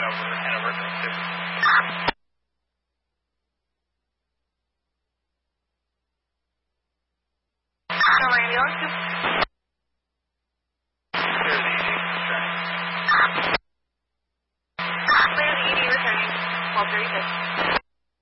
Hanover 2. Hanover ambulance 2. Clear the ED returning. 1236.